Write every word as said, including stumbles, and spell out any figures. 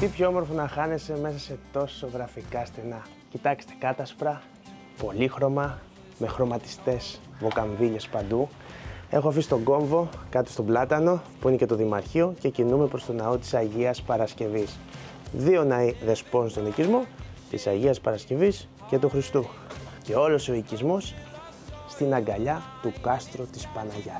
Τι πιο όμορφο να χάνεσαι μέσα σε τόσο γραφικά στενά. Κοιτάξτε, κάτασπρα, πολύχρωμα, με χρωματιστές βοκαμβίλες παντού. Έχω αφήσει τον κόμβο κάτω στον Πλάτανο, που είναι και το Δημαρχείο, και κινούμε προς το ναό της Αγίας Παρασκευής. Δύο ναοί δεσπών στον οικισμό, της Αγίας Παρασκευής και του Χριστού. Και όλος ο οικισμός στην αγκαλιά του κάστρου της Παναγιάς.